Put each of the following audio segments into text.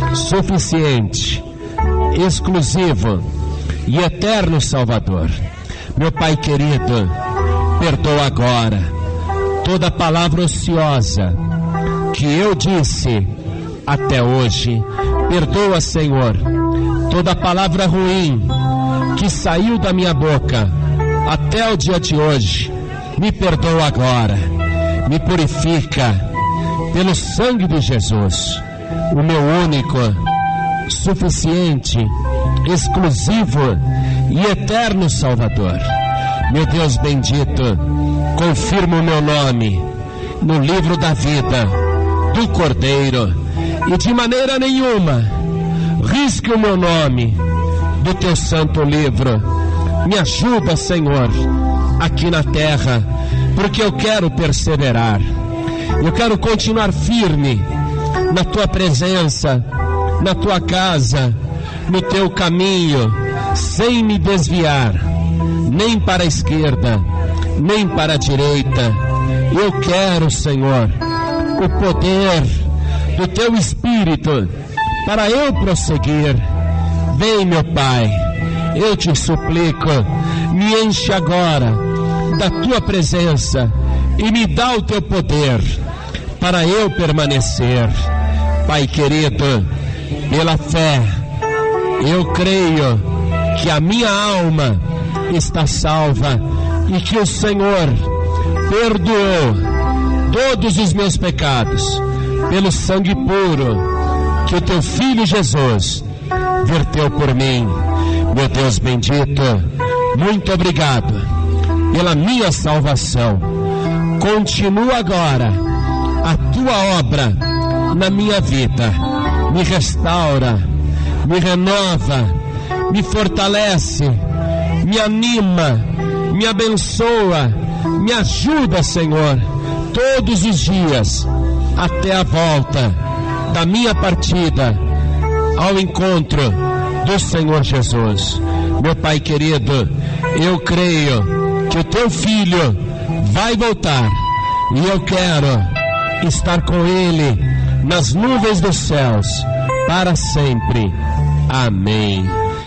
suficiente, exclusivo e eterno Salvador. Meu Pai querido, perdoa agora toda palavra ociosa que eu disse até hoje. Perdoa, Senhor, toda palavra ruim que saiu da minha boca até o dia de hoje. Me perdoa agora, me purifica pelo sangue de Jesus, o meu único, suficiente, exclusivo e eterno Salvador. Meu Deus bendito, confirma o meu nome no livro da vida do Cordeiro, e de maneira nenhuma risque o meu nome do teu santo livro. Me ajuda, Senhor, aqui na terra, porque eu quero perseverar, eu quero continuar firme na tua presença, na tua casa, no teu caminho, sem me desviar nem para a esquerda, nem para a direita. Eu quero, Senhor, o poder do teu Espírito para eu prosseguir. Vem, meu Pai, eu te suplico, me enche agora da tua presença e me dá o teu poder para eu permanecer. Pai querido, pela fé, eu creio que a minha alma está salva e que o Senhor perdoou todos os meus pecados pelo sangue puro que o teu Filho Jesus verteu por mim. Meu Deus bendito, muito obrigado pela minha salvação. Continua agora a tua obra na minha vida. Me restaura, me renova, me fortalece, me anima, me abençoa, me ajuda, Senhor, todos os dias, até a volta da minha partida ao encontro do Senhor Jesus. Meu Pai querido, eu creio que o teu Filho vai voltar e eu quero estar com Ele nas nuvens dos céus para sempre. Amém.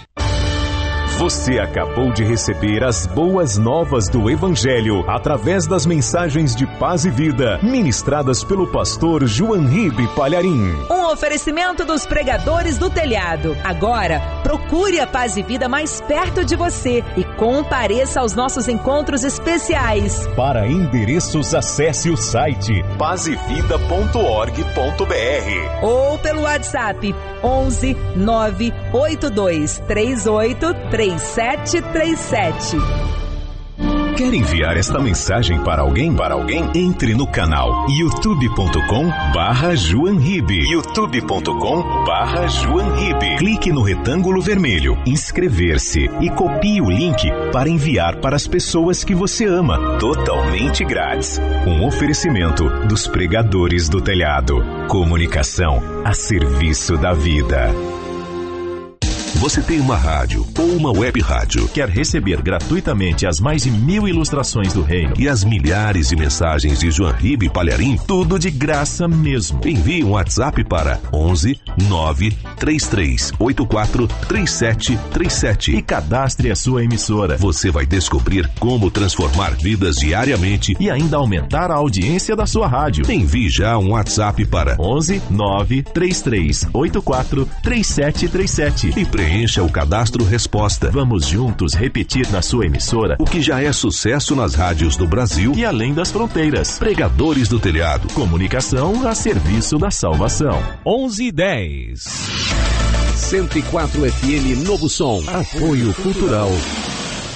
Você acabou de receber as boas novas do Evangelho através das mensagens de paz e vida ministradas pelo pastor João Ribe Palharim. Um oferecimento dos pregadores do telhado. Agora, procure a Paz e Vida mais perto de você e compareça aos nossos encontros especiais. Para endereços, acesse o site pazevida.org.br ou pelo WhatsApp 11 982 38 3737. Quer enviar esta mensagem para alguém? Entre no canal youtube.com/JoãoRibe. youtube.com/JoãoRibe. Clique no retângulo vermelho, inscrever-se e copie o link para enviar para as pessoas que você ama, totalmente grátis. Um oferecimento dos pregadores do telhado. Comunicação a serviço da vida. Você tem uma rádio ou uma web rádio, quer receber gratuitamente as mais de 1000 ilustrações do reino e as milhares de mensagens de João Ribe Palharim, tudo de graça mesmo. Envie um WhatsApp para 11 933 84 3737 e cadastre a sua emissora. Você vai descobrir como transformar vidas diariamente e ainda aumentar a audiência da sua rádio. Envie já um WhatsApp para 11 933 84 3737 e preencha o cadastro resposta. Vamos juntos repetir na sua emissora o que já é sucesso nas rádios do Brasil e além das fronteiras. Pregadores do Telhado. Comunicação a serviço da salvação. 11:10. 104 FM Novo Som. Apoio Cultural